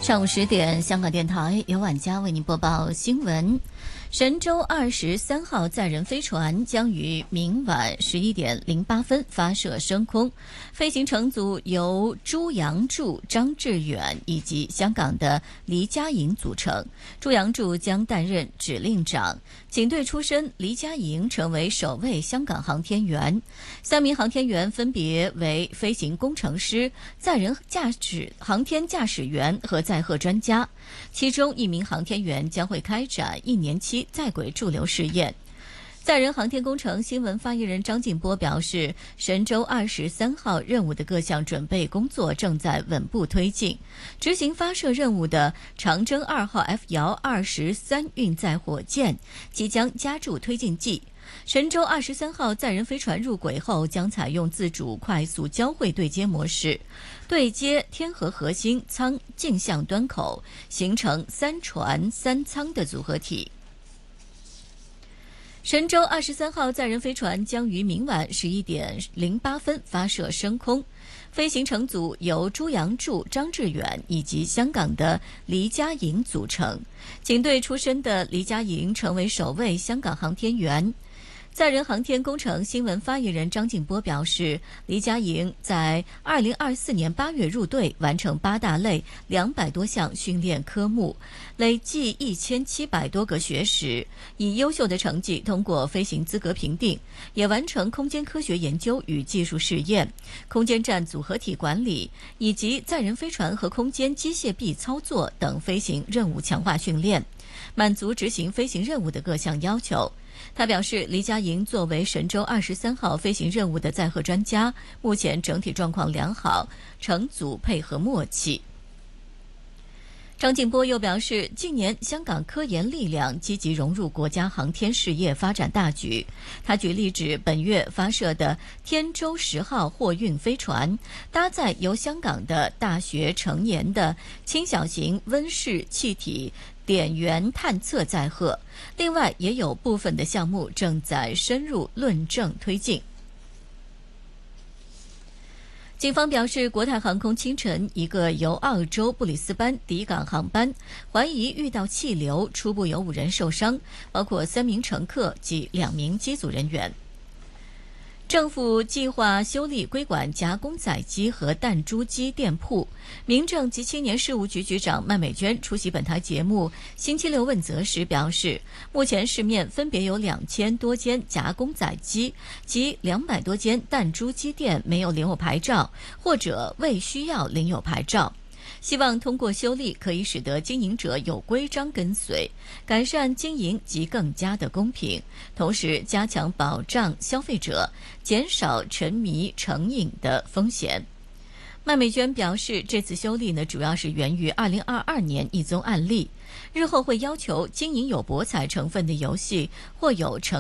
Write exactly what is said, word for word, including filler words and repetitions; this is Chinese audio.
上午十点，香港电台由晚佳为您播报新闻。神舟二十三号载人飞船将于明晚十一点零八分发射升空，飞行乘组由朱杨柱、张志远以及香港的黎嘉莹组成。朱杨柱将担任指令长，警队出身黎嘉莹成为首位香港航天员。三名航天员分别为飞行工程师、载人驾驶、航天驾驶员和载荷专家，其中一名航天员将会开展一年期在轨驻留试验。载人航天工程新闻发言人张静波表示，神舟二十三号任务的各项准备工作正在稳步推进，执行发射任务的长征二号 F 遥二十三运载火箭即将加注推进剂。神舟二十三号载人飞船入轨后，将采用自主快速交会对接模式，对接天河核心舱径向端口，形成三船三舱的组合体。神舟二十三号载人飞船将于明晚十一点零八分发射升空，飞行乘组由朱杨柱、张志远以及香港的黎嘉莹组成。警队出身的黎嘉莹成为首位香港航天员。载人航天工程新闻发言人张静波表示，黎嘉莹在二零二四年八月入队，完成八大类两百多项训练科目，累计一千七百多个学时，以优秀的成绩通过飞行资格评定，也完成空间科学研究与技术试验、空间站组合体管理以及载人飞船和空间机械臂操作等飞行任务强化训练，满足执行飞行任务的各项要求。他表示，黎嘉莹作为神舟二十三号飞行任务的载荷专家，目前整体状况良好，乘组配合默契。张静波又表示，近年香港科研力量积极融入国家航天事业发展大局。他举例指，本月发射的天舟十号货运飞船，搭载由香港的大学成研的轻小型温室气体点源探测载荷，另外也有部分的项目正在深入论证推进。警方表示，国泰航空清晨一个由澳洲布里斯班抵港航班怀疑遇到气流，初步有五人受伤，包括三名乘客及两名机组人员。政府计划修例规管夹公仔机和弹珠机店铺。民政及青年事务局局长麦美娟出席本台节目星期六问责时表示，目前市面分别有两千多间夹公仔机及两百多间弹珠机店没有领有牌照，或者未需要领有牌照。希望通过修例可以使得经营者有规章跟随，改善经营及更加的公平，同时加强保障消费者，减少沉迷成瘾的风险。麦美娟表示，这次修例呢，主要是源于二零二二年一宗案例，日后会要求经营有博彩成分的游戏或有成